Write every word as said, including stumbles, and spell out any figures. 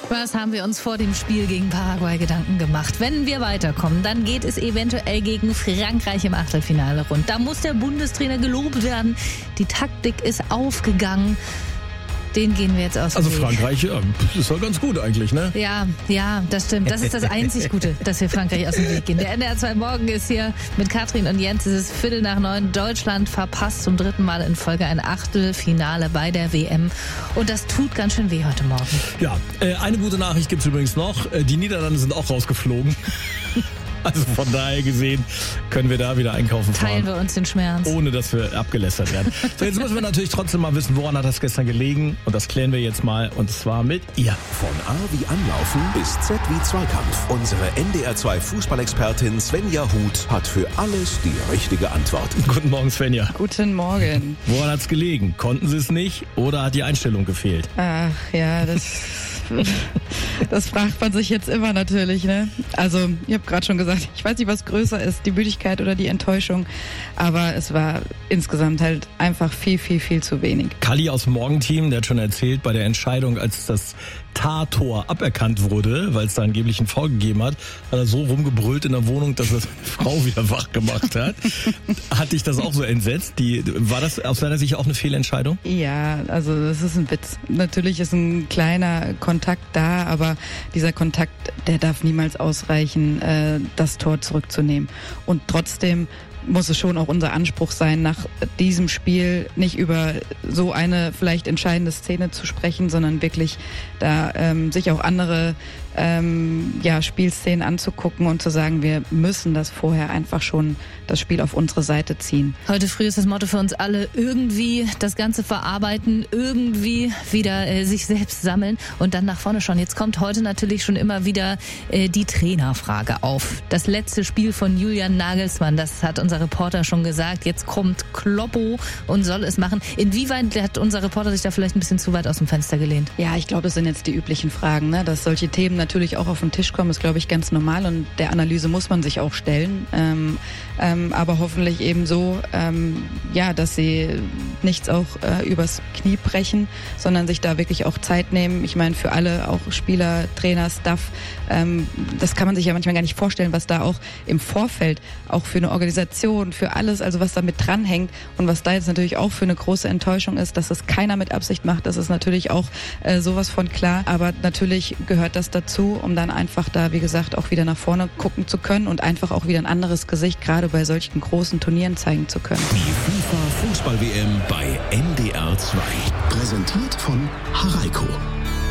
Was haben wir uns vor dem Spiel gegen Paraguay Gedanken gemacht? Wenn wir weiterkommen, dann geht es eventuell gegen Frankreich im Achtelfinale rund. Da muss der Bundestrainer gelobt werden. Die Taktik ist aufgegangen. Den gehen wir jetzt aus dem Also Weg. Frankreich, ja, ist doch ganz gut eigentlich, ne? Ja, ja, das stimmt. Das ist das einzig Gute, dass wir Frankreich aus dem Weg gehen. Der N D R zwei Morgen ist hier mit Katrin und Jens. Es ist Viertel nach neun. Deutschland verpasst zum dritten Mal in Folge ein Achtelfinale bei der W M. Und das tut ganz schön weh heute Morgen. Ja, äh, eine gute Nachricht gibt's übrigens noch. Äh, die Niederlande sind auch rausgeflogen. Also von daher gesehen können wir da wieder einkaufen fahren. Teilen wir uns den Schmerz. Ohne dass wir abgelästert werden. So, jetzt müssen wir natürlich trotzdem mal wissen, woran hat das gestern gelegen. Und das klären wir jetzt mal. Und zwar mit ihr. Von A wie Anlaufen bis Z wie Zweikampf. Unsere N D R zwei Fußballexpertin Svenja Huth hat für alles die richtige Antwort. Guten Morgen, Svenja. Guten Morgen. Woran hat's gelegen? Konnten Sie es nicht oder hat die Einstellung gefehlt? Ach ja, das... Das fragt man sich jetzt immer natürlich, ne? Also, ich habe gerade schon gesagt, ich weiß nicht, was größer ist, die Müdigkeit oder die Enttäuschung, aber es war insgesamt halt einfach viel, viel, viel zu wenig. Kalli aus dem Morgenteam, der hat schon erzählt, bei der Entscheidung, als das Tar-Tor aberkannt wurde, weil es da angeblich einen Foul gegeben hat, hat er so rumgebrüllt in der Wohnung, dass er seine Frau wieder wach gemacht hat. Hat dich das auch so entsetzt? Die, war das aus deiner Sicht auch eine Fehlentscheidung? Ja, also das ist ein Witz. Natürlich ist ein kleiner Kontakt da, aber dieser Kontakt, der darf niemals ausreichen, äh, das Tor zurückzunehmen. Und trotzdem muss es schon auch unser Anspruch sein, nach diesem Spiel nicht über so eine vielleicht entscheidende Szene zu sprechen, sondern wirklich da ähm, sich auch andere ähm, ja, Spielszenen anzugucken und zu sagen, wir müssen das vorher einfach schon das Spiel auf unsere Seite ziehen. Heute früh ist das Motto für uns alle, irgendwie das Ganze verarbeiten, irgendwie wieder äh, sich selbst sammeln und dann nach vorne schauen. Jetzt kommt heute natürlich schon immer wieder äh, die Trainerfrage auf. Das letzte Spiel von Julian Nagelsmann, das hat unser Reporter schon gesagt. Jetzt kommt Kloppo und soll es machen. Inwieweit hat unser Reporter sich da vielleicht ein bisschen zu weit aus dem Fenster gelehnt? Ja, ich glaube, das sind jetzt die üblichen Fragen, ne? Dass solche Themen natürlich auch auf den Tisch kommen, ist, glaube ich, ganz normal und der Analyse muss man sich auch stellen. Ähm, ähm, aber hoffentlich eben so, ähm, ja, dass sie nichts auch äh, übers Knie brechen, sondern sich da wirklich auch Zeit nehmen. Ich meine, für alle, auch Spieler, Trainer, Staff, ähm, das kann man sich ja manchmal gar nicht vorstellen, was da auch im Vorfeld auch für eine Organisation, für alles, also was da mit dranhängt und was da jetzt natürlich auch für eine große Enttäuschung ist, dass es keiner mit Absicht macht, das ist natürlich auch äh, sowas von klar, aber natürlich gehört das dazu, um dann einfach da, wie gesagt, auch wieder nach vorne gucken zu können und einfach auch wieder ein anderes Gesicht, gerade bei solchen großen Turnieren zeigen zu können. Die FIFA Fußball-W M bei N D R zwei. Präsentiert von Haraiko.